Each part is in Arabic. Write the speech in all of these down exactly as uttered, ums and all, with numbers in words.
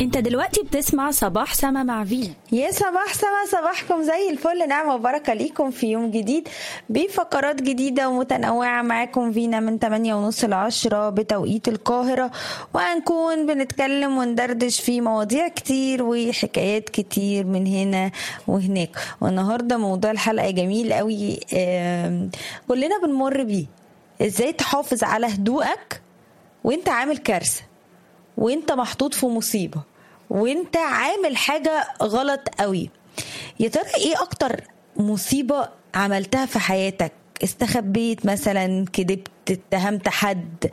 انت دلوقتي بتسمع صباح سما مع فينا. يا صباح سما، صباحكم زي الفل، نعمة وبركة ليكم في يوم جديد بفقرات جديدة ومتنوعة. معاكم فينا من ثمانية ونص لعشرة بتوقيت القاهرة، وهنكون بنتكلم وندردش في مواضيع كتير وحكايات كتير من هنا وهناك. والنهاردة موضوع الحلقة جميل قوي، كلنا بنمر بيه. ازاي تحافظ على هدوءك وانت عامل كارثة، وانت محطوط في مصيبة، وانت عامل حاجة غلط قوي. يا ترى ايه اكتر مصيبة عملتها في حياتك؟ استخبيت مثلا، كدبت، اتهمت حد،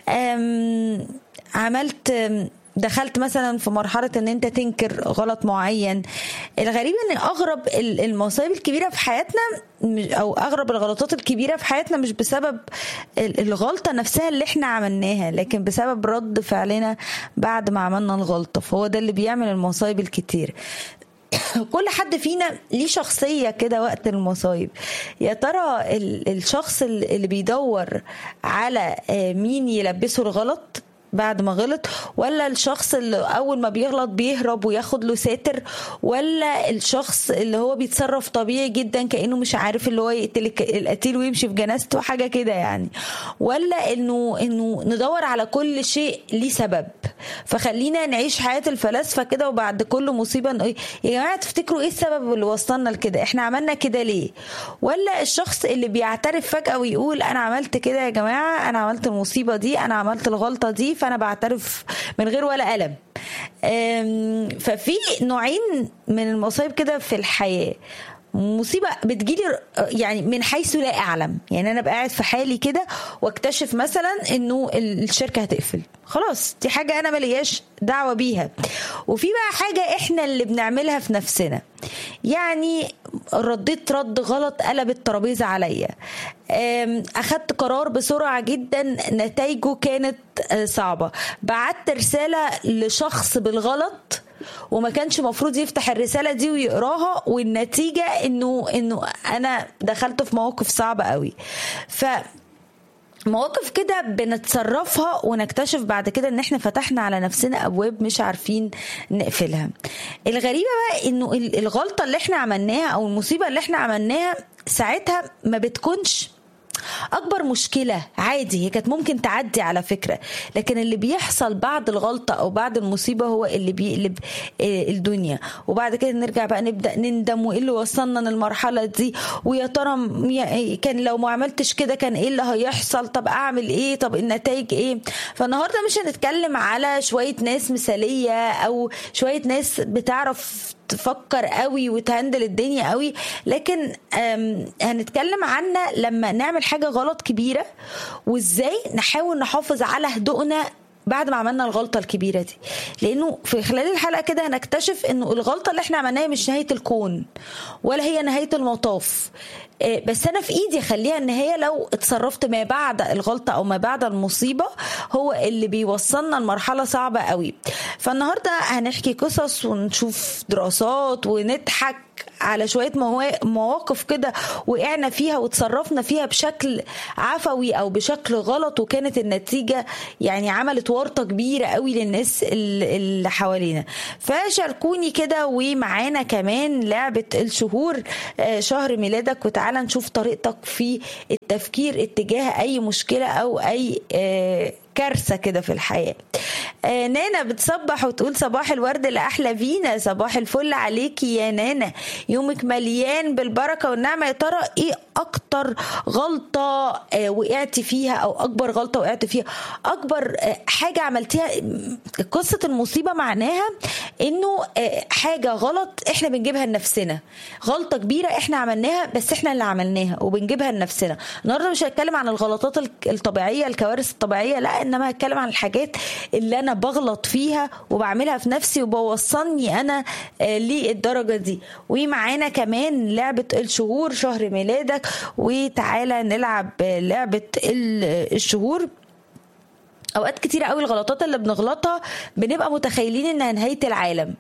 عملت دخلت مثلا في مرحلة ان انت تنكر غلط معين. الغريب ان اغرب المصايب الكبيرة في حياتنا او اغرب الغلطات الكبيرة في حياتنا مش بسبب الغلطة نفسها اللي احنا عملناها، لكن بسبب رد فعلنا بعد ما عملنا الغلطة. فهو ده اللي بيعمل المصايب الكتير. كل حد فينا ليه شخصية كده وقت المصايب. يا ترى الشخص اللي بيدور على مين يلبسه الغلط بعد ما غلط، ولا الشخص اللي اول ما بيغلط بيهرب وياخد له ساتر، ولا الشخص اللي هو بيتصرف طبيعي جدا كأنه مش عارف اللي هو يقتل القتيل ويمشي في جنازته حاجة كده يعني، ولا انه انه ندور على كل شيء ليه سبب. فخلينا نعيش حياة الفلاسفة كده، وبعد كل مصيبة نقول يا جماعة تفتكروا ايه السبب اللي وصلنا لكده؟ احنا عملنا كده ليه؟ ولا الشخص اللي بيعترف فجأة ويقول انا عملت كده يا جماعة، انا عملت المصيبة دي، انا عملت الغلطة دي، فأنا بعترف من غير ولا قلم. ففي نوعين من المصايب كده في الحياة. مصيبة بتجيلي يعني من حيث لا أعلم، يعني أنا بقعد في حالي كده واكتشف مثلا إنه الشركة هتقفل، خلاص دي حاجة أنا ملياش دعوة بيها. وفي بقى حاجة إحنا اللي بنعملها في نفسنا، يعني رديت رد غلط قلبت ترابيزة عليا، أخدت قرار بسرعة جدا نتائجه كانت صعبة، بعت رسالة لشخص بالغلط وما كانش مفروض يفتح الرسالة دي ويقراها، والنتيجة انه انه انا دخلت في مواقف صعبة قوي. ف مواقف كده بنتصرفها ونكتشف بعد كده ان احنا فتحنا على نفسنا ابواب مش عارفين نقفلها. الغريبة بقى انه الغلطة اللي احنا عملناها او المصيبة اللي احنا عملناها ساعتها ما بتكونش اكبر مشكلة، عادي، هي كانت ممكن تعدي على فكرة، لكن اللي بيحصل بعد الغلطة او بعد المصيبة هو اللي بيقلب الدنيا. وبعد كده نرجع بقى نبدأ نندم، وايه اللي وصلنا للمرحلة دي، ويا ترى كان لو ما عملتش كده كان ايه اللي هيحصل، طب اعمل ايه، طب النتائج ايه. فالنهاردة مش هنتكلم على شوية ناس مثالية او شوية ناس بتعرف تفكر قوي وتهندل الدنيا قوي، لكن هنتكلم عننا لما نعمل حاجة غلط كبيرة، وازاي نحاول نحافظ على هدوءنا بعد ما عملنا الغلطة الكبيرة دي. لأنه في خلال الحلقة كده هنكتشف أنه الغلطة اللي احنا عملناها مش نهاية الكون ولا هي نهاية المطاف، بس أنا في إيدي أخليها النهاية لو اتصرفت ما بعد الغلطة أو ما بعد المصيبة هو اللي بيوصلنا لمرحلة صعبة قوي. فالنهاردة هنحكي قصص ونشوف دراسات ونضحك على شوية مواقف كده وقعنا فيها وتصرفنا فيها بشكل عفوي أو بشكل غلط، وكانت النتيجة يعني عملت ورطة كبيرة قوي للناس اللي حوالينا. فشاركوني كده، ومعانا كمان لعبة الشهور، شهر ميلادك، وتعالى نشوف طريقتك في التفكير اتجاه أي مشكلة أو أي كارثة كده في الحياة. آه نانا بتصبح وتقول صباح الورد لأحلى فينا. صباح الفل عليكي يا نانا، يومك مليان بالبركة والنعمة. يا ترى ايه اكتر غلطة آه وقعت فيها، او اكبر غلطة وقعت فيها، اكبر آه حاجة عملتيها؟ قصة المصيبة معناها انه آه حاجة غلط احنا بنجيبها لنفسنا، غلطة كبيرة احنا عملناها بس احنا اللي عملناها وبنجيبها لنفسنا. النهاردة مش هتكلم عن الغلطات الطبيعية، الكوارث الطبيعية، لا، انما هتكلم عن الحاجات اللي انا بغلط فيها وبعملها في نفسي وبوصلني انا آه للدرجة دي. ومعانا كمان لعبة الشهور، شهر ميلادك، وتعالى نلعب لعبة الشهور. اوقات كتير قوي الغلطات اللي بنغلطها بنبقى متخيلين انها نهايه العالم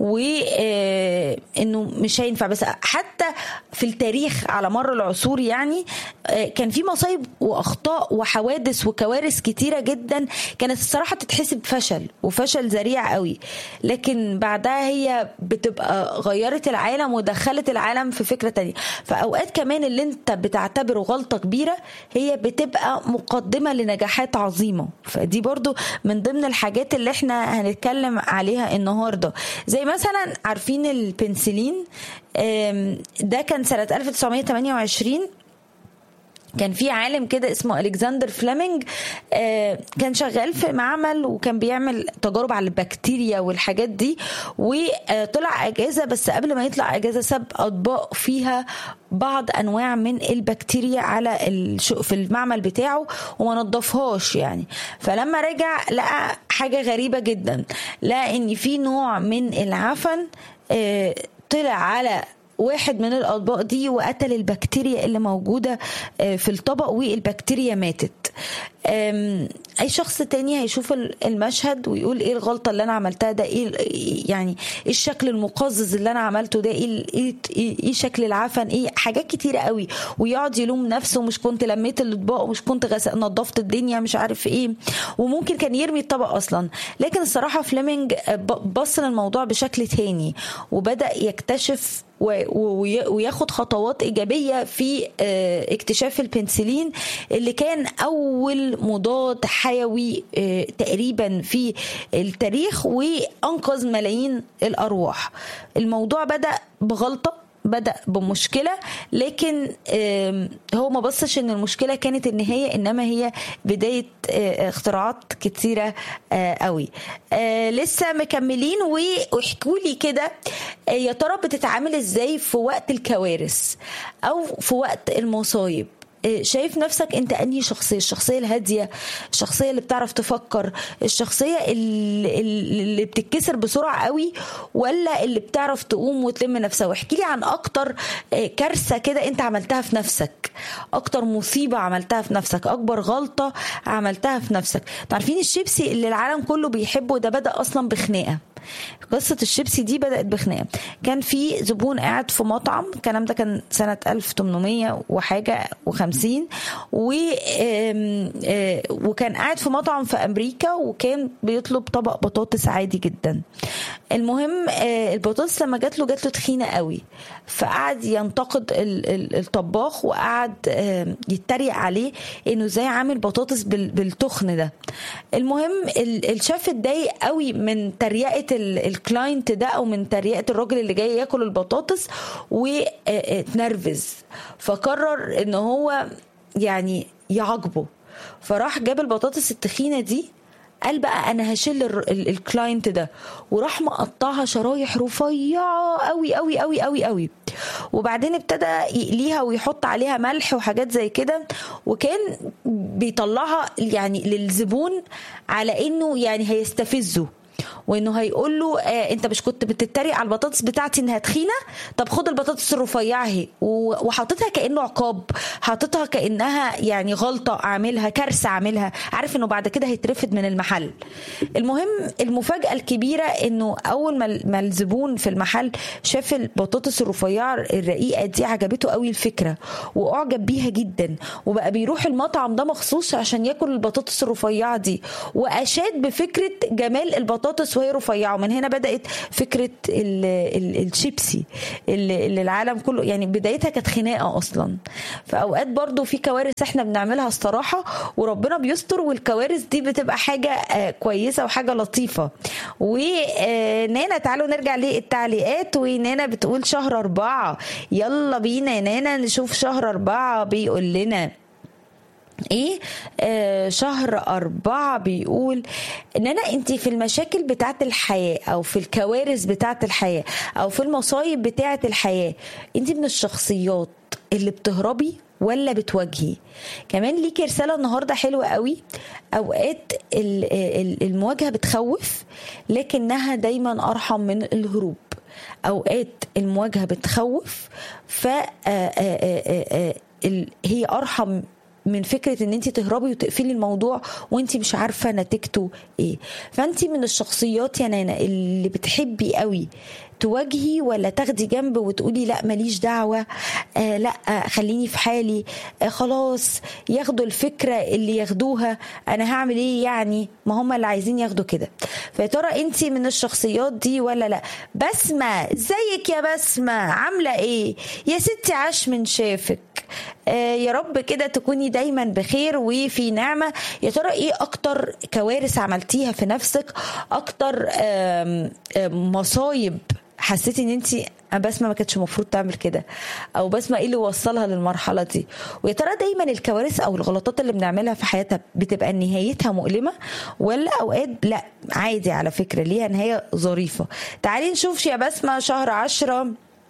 وانه مش هينفع. بس حتى في التاريخ على مر العصور يعني كان في مصايب واخطاء وحوادث وكوارث كتيره جدا كانت الصراحه تتحسب فشل وفشل ذريع قوي، لكن بعدها هي بتبقى غيرت العالم ودخلت العالم في فكره تانية. فاوقات كمان اللي انت بتعتبره غلطه كبيره هي بتبقى مقدمه لنجاحات عظيمه. فدي برضو من ضمن الحاجات اللي احنا هنتكلم عليها النهاردة. زي مثلا عارفين البنسلين ده كان سنة ألف وتسعمية وتمانية وعشرين، كان في عالم كده اسمه ألكسندر فليمنج كان شغال في معمل وكان بيعمل تجارب على البكتيريا والحاجات دي، وطلع اجازه. بس قبل ما يطلع اجازه ساب اطباق فيها بعض انواع من البكتيريا على في المعمل بتاعه وما نضفهاش يعني. فلما رجع لقى حاجه غريبه جدا، لقى ان في نوع من العفن طلع على واحد من الأطباق دي وقتل البكتيريا اللي موجودة في الطبق والبكتيريا ماتت. أي شخص تاني هيشوف المشهد ويقول إيه الغلطة اللي أنا عملتها ده، إيه يعني إيه الشكل المقزز اللي أنا عملته ده، إيه, إيه, إيه شكل العفن، إيه حاجات كتيرة قوي، ويقعد يلوم نفسه مش كنت لميت الأطباق ومش كنت غس... نظفت الدنيا مش عارف إيه، وممكن كان يرمي الطبق أصلا. لكن الصراحة فليمنج بص للموضوع بشكل تاني وبدأ يكتشف وياخد خطوات إيجابية في اكتشاف البنسلين اللي كان أول مضاد حيوي تقريبا في التاريخ وأنقذ ملايين الأرواح. الموضوع بدأ بغلطة، بدأ بمشكلة، لكن هو ما بصش ان المشكلة كانت النهاية، انما هي بداية اختراعات كتيرة قوي. لسه مكملين ويحكوا لي كده يا ترى بتتعامل ازاي في وقت الكوارث او في وقت المصايب؟ شايف نفسك انت انهي شخصية؟ الشخصية الهادية، الشخصية اللي بتعرف تفكر، الشخصية اللي, اللي بتتكسر بسرعة قوي، ولا اللي بتعرف تقوم وتلم نفسها؟ واحكي لي عن اكتر كارثة كده انت عملتها في نفسك، اكتر مصيبة عملتها في نفسك، اكبر غلطة عملتها في نفسك. تعرفين الشيبسي اللي العالم كله بيحبه ده بدأ اصلا بخناقة. قصة الشيبسي دي بدأت بخناقة. كان في زبون قاعد في مطعم، الكلام ده كان سنة ألف وتمنمية وحاجة وخمسين، وكان قاعد في مطعم في أمريكا وكان بيطلب طبق بطاطس عادي جدا. المهم البطاطس لما جات له جات له تخينة قوي، فقعد ينتقد الطباخ وقعد يتريق عليه انه ازاي عامل بطاطس بالتخن ده. المهم الشيف اتضايق قوي من تريقة الكلاينت ده او من تريقة الراجل اللي جاي ياكل البطاطس واتنرفز، فقرر ان هو يعني يعاقبه. فراح جاب البطاطس التخينة دي، قال بقى انا هشيل الكلاينت ده، وراح مقطعها شرايح رفيعه قوي قوي قوي قوي قوي، وبعدين ابتدى يقليها ويحط عليها ملح وحاجات زي كده، وكان بيطلعها يعني للزبون على انه يعني هيستفزه، وانه هيقول له آه انت مش كنت بتتريق على البطاطس بتاعتي انها تخينه؟ طب خد البطاطس الرفيعه اهي. وحاططها كانه عقاب، حاططها كانها يعني غلطه اعملها، كارثه اعملها، عارف انه بعد كده هيترفد من المحل. المهم المفاجاه الكبيره انه اول ما الزبون في المحل شاف البطاطس الرفيعه الرقيقه دي عجبته قوي الفكره واعجب بيها جدا، وبقى بيروح المطعم ده مخصوص عشان ياكل البطاطس الرفيعه دي، واشاد بفكره جمال البطاطس وهي رفيعه. ومن هنا بدأت فكرة ال ال الشيبسي اللي, اللي العالم كله يعني بدايتها كانت خناقة أصلا. فأوقات برضو في كوارث احنا بنعملها الصراحة وربنا بيستر، والكوارث دي بتبقى حاجة كويسة وحاجة لطيفة. ونانا تعالوا نرجع للتعليقات. ونانا بتقول شهر أربعة، يلا بينا يا نانا نشوف شهر أربعة بيقول لنا ايه. آه شهر أربعة بيقول ان انا انتي في المشاكل بتاعة الحياة او في الكوارث بتاعة الحياة او في المصايب بتاعة الحياة، انتي من الشخصيات اللي بتهربي ولا بتواجهي؟ كمان ليكي رسالة النهاردة حلوة قوي. اوقات المواجهة بتخوف لكنها دايما ارحم من الهروب. اوقات المواجهة بتخوف ف هي ارحم من فكرة ان انت تهربي وتقفلي الموضوع وانت مش عارفة نتيجته ايه. فانت من الشخصيات يا نانا اللي بتحبي قوي تواجهي ولا تاخدي جنب وتقولي لا ماليش دعوة، آه لا خليني في حالي، آه خلاص ياخدوا الفكرة اللي ياخدوها، انا هعمل ايه يعني، ما هم اللي عايزين ياخدوا كده. فيا ترى انت من الشخصيات دي ولا لا؟ بسمة ازيك يا بسمة، عاملة ايه يا ستي، عاش من شافك، آه يا رب كده تكوني دايما بخير وفي نعمة. يا ترى ايه اكتر كوارث عملتيها في نفسك، اكتر آم آم مصايب حسيتي ان انت بسمة ما كانتش المفروض تعمل كده، او بسمة ايه اللي وصلها للمرحلة دي؟ ويا ترى دايما الكوارث او الغلطات اللي بنعملها في حياتها بتبقى نهايتها مؤلمة ولا اوقات لا عادي على فكرة ليها نهاية ظريفة؟ تعالي نشوف يا بسمة شهر عشرة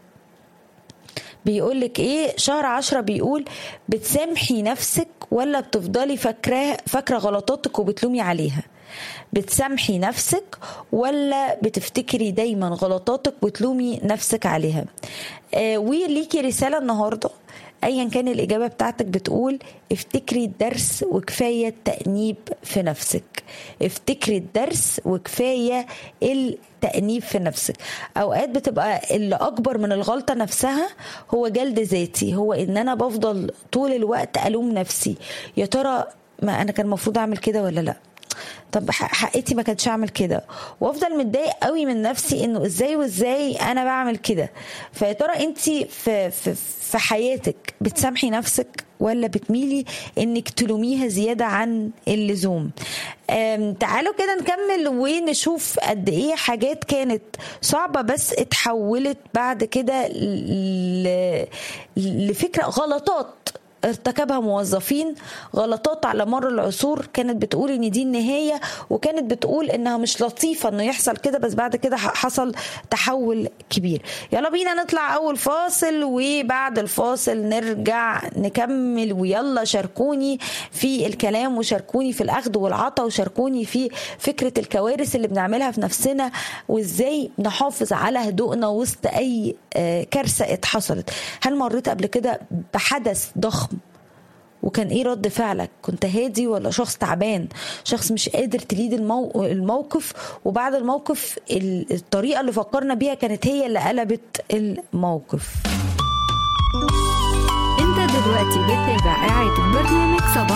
بيقولك ايه. شهر عشرة بيقول بتسامحي نفسك ولا بتفضلي فاكرة فاكرة غلطاتك وبتلومي عليها؟ بتسامحي نفسك ولا بتفتكري دايما غلطاتك وتلومي نفسك عليها؟ آه وليكي رسالة النهاردة ايا كان الاجابة بتاعتك، بتقول افتكري الدرس وكفاية التأنيب في نفسك. افتكري الدرس وكفاية التأنيب في نفسك. اوقات بتبقى اللي اكبر من الغلطة نفسها هو جلد ذاتي، هو ان انا بفضل طول الوقت الوم نفسي، يا ترى ما انا كان المفروض اعمل كده ولا لا، طب حقيقتي ما كانتش اعمل كده، وافضل متضايق قوي من نفسي انه ازاي وازاي انا بعمل كده. فيا ترى انت في في في حياتك بتسامحي نفسك ولا بتميلي انك تلوميها زياده عن اللزوم؟ تعالوا كده نكمل ونشوف قد ايه حاجات كانت صعبه بس اتحولت بعد كده لفكره، غلطات ارتكبها موظفين، غلطات على مر العصور كانت بتقول ان دي النهاية، وكانت بتقول انها مش لطيفة انه يحصل كده، بس بعد كده حصل تحول كبير. يلا بينا نطلع اول فاصل وبعد الفاصل نرجع نكمل. ويلا شاركوني في الكلام وشاركوني في الاخذ والعطاء وشاركوني في فكرة الكوارث اللي بنعملها في نفسنا وازاي نحافظ على هدوءنا وسط اي كارثة اتحصلت. هل مريت قبل كده بحدث ضخم وكان ايه رد فعلك؟ كنت هادي ولا شخص تعبان، شخص مش قادر تليد المو... الموقف، وبعد الموقف الطريقة اللي فكرنا بيها كانت هي اللي قلبت الموقف؟ انت دلوقتي بتتابع إعادة برنامج صباح